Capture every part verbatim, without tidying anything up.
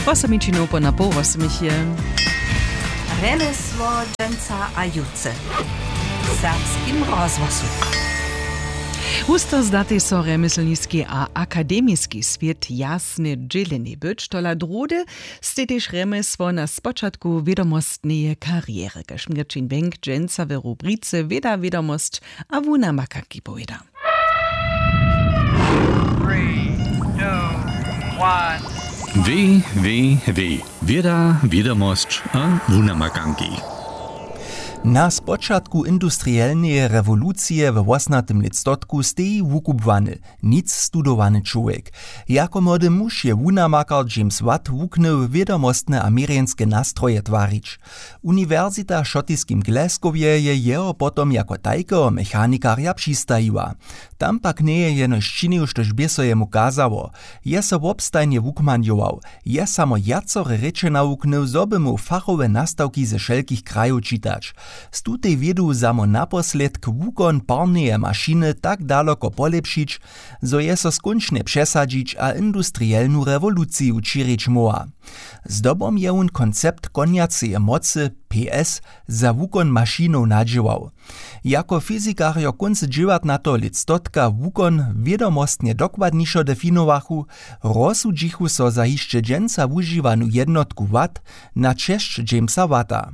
osem minut po na pół osem je. Remesło dżęca a juce. Serbskim rozwosu. Husto zdatej so remyslniski a akademiski svijet jasne dźeleni być, tola drude ste tež remesło na spočatku wiadomostneje kariery. Kašmierčin Benk dżęca w rubrice Weda wiadomost a wuna makanki pojeda. Wie, wie, wie. Weda wiadomost a wuna makanki. Na spočatku industrielnej rewolucji w osmnastym listotku steji wukubwany, nic studowany człowiek. Jako młody muž je wunamakar James Watt wuknął wiadomostne amerykańskie nastroje twarić. Uniwersita w szotyskim Glasgowie je jeho potom jako tajkego mechanikarja přistajiła. Tam pak nie je jenož činil, štož by so jemu kazało. Je so obstajnie wukmanjował. Je samo jacore reče nauknął, zo by mu fachowe nastawki ze wszelkich krajów czytać. Z tutej wiedu samo naposledk wukon parneje maszyny tak daleko polepšić, zo je so skončne przesadzić a industrielnu rewoluciju čirić moa. Zdobom je on koncept konjaceje mocy P S za wukon maszyną nadziewał. Jako fizikarjo konc dziewiętnastego listotka wukon wiadomostnie dokładniejszo definowachu, rozsudžichu so za hišće dżęca wużywanu jednotku watt na češć Jamesa Watta.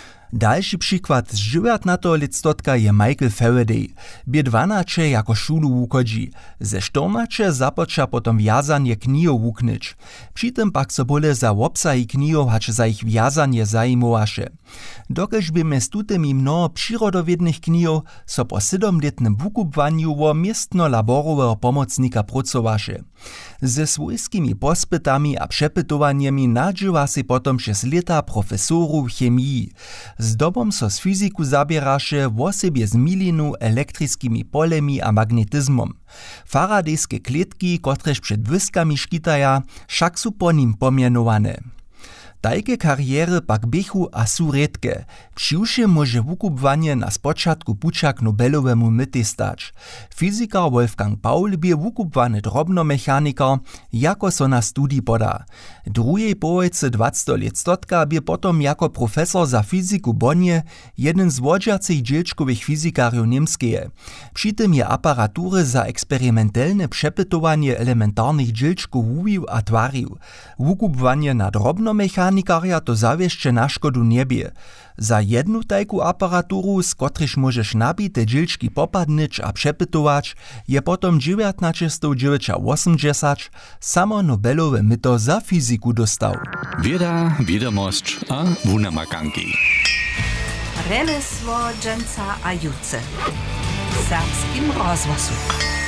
Dalszy przykład z dziewiętnastego listotka je Michael Faraday. Bie dwanaście jako szulu wukodzi. Ze czternaście započa potom wjazanie knihov wuknyć. Przy tym pak so bole za obsahi knihov hač za ich wjazanie zajmowaše. Dokelž by mez tutymi mnoho przyrodowiednych knihov so po siedemletnym wukubwanju wo miestno-laborowego pomocnika pracowaše. Ze swojskimi pospytami a przepytowaniami nadżywa si potom przez lata profesorów chemii. Z dobom so z fiziku zabieraše w osobie z milinu elektrickimi polemi a magnetyzmom. Faradejskie kletki, kotrež przed błyskami škitaja, však su po nim pomienowane. Tajke kariery pak bychu a su redke. Přiwše może wukubwanie na spočatku puča k Nobelowemu mytej stać. Fizikar Wolfgang Paul bie wukubwany drobnomechanikar, jako so na studii poda. Drujej połojce dwacetego listotka bie potom jako profesor za fiziku Bonnie jeden z wodźacych dzielčkowych fizikarjów niemskeje. Przy tym je aparatury za eksperymentelne przepytowanie elementarnych dzielčków wuwił a twarił. Wukubwanie na drobnomechanika to zawieszcze na szkodu niebie. Za jednu tajku aparaturu, z kotryż możesz nabite dzielčki popadnyć a przepytować, je potom dziewiętnaście osiemdziesiąt samo Nobelowe myto za fiziku dostał. Weda wiadomost a wuna makanki. Remesło dżęca a juce. Serbskim rozwosu.